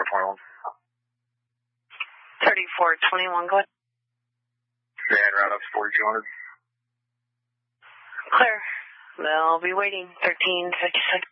3421. 3421, go ahead. And route up 4200. Clear. They'll be waiting. 1356.